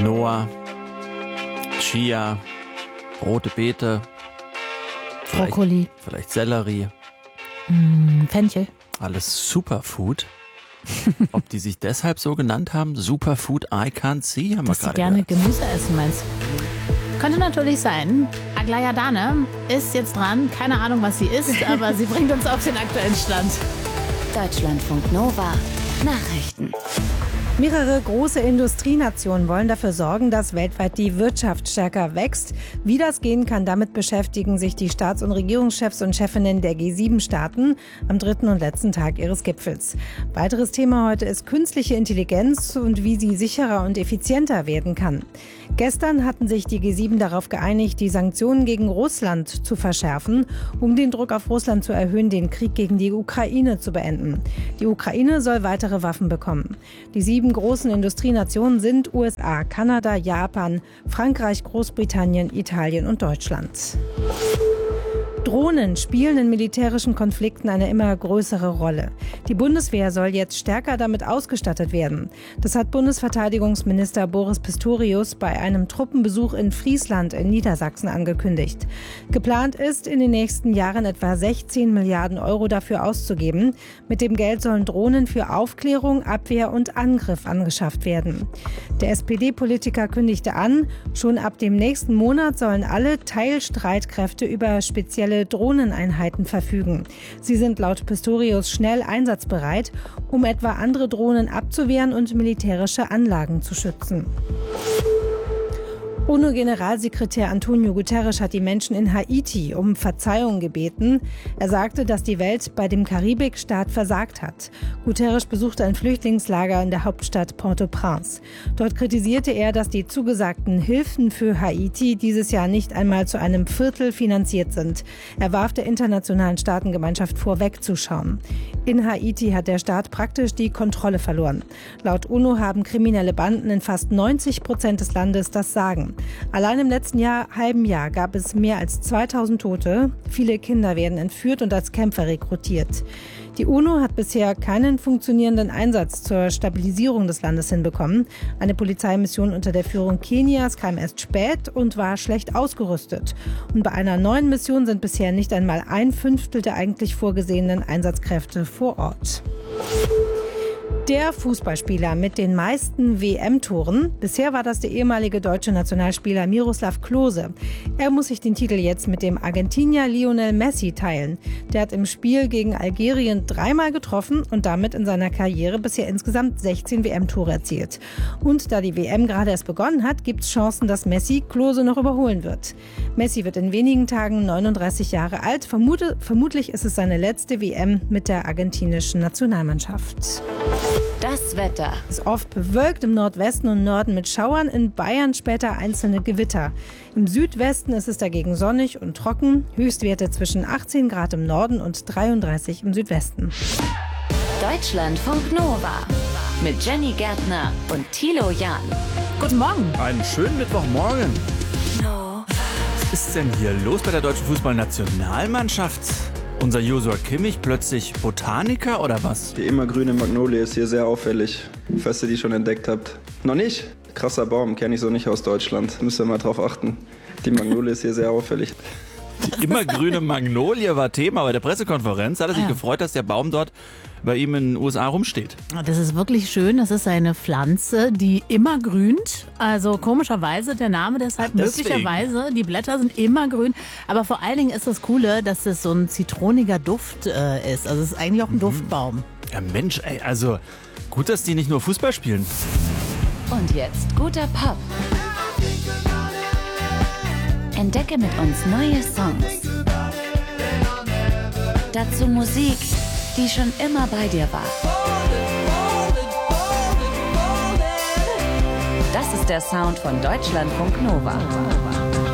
Quinoa, Chia, rote Beete, Brokkoli, vielleicht Sellerie. Fenchel. Alles Superfood. Ob die sich deshalb so genannt haben, Superfood I can't see, haben wir Dass sie gerade gerne gehört. Gemüse essen, meinst du? Könnte natürlich sein. Aglaya Dane ist jetzt dran. Keine Ahnung, was sie isst, aber sie bringt uns auf den aktuellen Stand. Deutschlandfunk Nova. Nachrichten. Mehrere große Industrienationen wollen dafür sorgen, dass weltweit die Wirtschaft stärker wächst. Wie das gehen kann, damit beschäftigen sich die Staats- und Regierungschefs und Chefinnen der G7-Staaten am dritten und letzten Tag ihres Gipfels. Weiteres Thema heute ist künstliche Intelligenz und wie sie sicherer und effizienter werden kann. Gestern hatten sich die G7 darauf geeinigt, die Sanktionen gegen Russland zu verschärfen, um den Druck auf Russland zu erhöhen, den Krieg gegen die Ukraine zu beenden. Die Ukraine soll weitere Waffen bekommen. Die 7 großen Industrienationen sind USA, Kanada, Japan, Frankreich, Großbritannien, Italien und Deutschland. Drohnen spielen in militärischen Konflikten eine immer größere Rolle. Die Bundeswehr soll jetzt stärker damit ausgestattet werden. Das hat Bundesverteidigungsminister Boris Pistorius bei einem Truppenbesuch in Friesland in Niedersachsen angekündigt. Geplant ist, in den nächsten Jahren etwa 16 Milliarden Euro dafür auszugeben. Mit dem Geld sollen Drohnen für Aufklärung, Abwehr und Angriff angeschafft werden. Der SPD-Politiker kündigte an, schon ab dem nächsten Monat sollen alle Teilstreitkräfte über spezielle Drohneneinheiten verfügen. Sie sind laut Pistorius schnell einsatzbereit, um etwa andere Drohnen abzuwehren und militärische Anlagen zu schützen. UNO-Generalsekretär Antonio Guterres hat die Menschen in Haiti um Verzeihung gebeten. Er sagte, dass die Welt bei dem Karibikstaat versagt hat. Guterres besuchte ein Flüchtlingslager in der Hauptstadt Port-au-Prince. Dort kritisierte er, dass die zugesagten Hilfen für Haiti dieses Jahr nicht einmal zu einem Viertel finanziert sind. Er warf der internationalen Staatengemeinschaft vor, wegzuschauen. In Haiti hat der Staat praktisch die Kontrolle verloren. Laut UNO haben kriminelle Banden in fast 90% des Landes das Sagen. Allein im letzten halben Jahr gab es mehr als 2000 Tote. Viele Kinder werden entführt und als Kämpfer rekrutiert. Die UNO hat bisher keinen funktionierenden Einsatz zur Stabilisierung des Landes hinbekommen. Eine Polizeimission unter der Führung Kenias kam erst spät und war schlecht ausgerüstet. Und bei einer neuen Mission sind bisher nicht einmal 1/5 der eigentlich vorgesehenen Einsatzkräfte vor Ort. Der Fußballspieler mit den meisten WM-Toren. Bisher war das der ehemalige deutsche Nationalspieler Miroslav Klose. Er muss sich den Titel jetzt mit dem Argentinier Lionel Messi teilen. Der hat im Spiel gegen Algerien 3-mal getroffen und damit in seiner Karriere bisher insgesamt 16 WM-Tore erzielt. Und da die WM gerade erst begonnen hat, gibt es Chancen, dass Messi Klose noch überholen wird. Messi wird in wenigen Tagen 39 Jahre alt. Vermutlich ist es seine letzte WM mit der argentinischen Nationalmannschaft. Das Wetter. Es ist oft bewölkt im Nordwesten und Norden mit Schauern, in Bayern später einzelne Gewitter. Im Südwesten ist es dagegen sonnig und trocken, Höchstwerte zwischen 18 Grad im Norden und 33 im Südwesten. Deutschlandfunk Nova. Mit Jenny Gärtner und Thilo Jahn. Guten Morgen. Einen schönen Mittwochmorgen. Was ist denn hier los bei der deutschen Fußballnationalmannschaft? Unser Joshua Kimmich plötzlich Botaniker oder was? Die immergrüne Magnolie ist hier sehr auffällig, falls ihr die schon entdeckt habt. Noch nicht? Krasser Baum, kenne ich so nicht aus Deutschland. Müsst ihr mal drauf achten. Die Magnolie ist hier sehr auffällig. Die immergrüne Magnolie war Thema bei der Pressekonferenz. Hat er sich gefreut, dass der Baum dort bei ihm in den USA rumsteht. Das ist wirklich schön. Das ist eine Pflanze, die immer grünt. Also komischerweise der Name deshalb möglicherweise. Die Blätter sind immer grün. Aber vor allen Dingen ist das Coole, dass es so ein zitroniger Duft ist. Also es ist eigentlich auch ein Duftbaum. Ja Mensch, ey, also gut, dass die nicht nur Fußball spielen. Und jetzt guter Pop. Entdecke mit uns neue Songs. Dazu Musik, die schon immer bei dir war. Das ist der Sound von Deutschlandfunk Nova.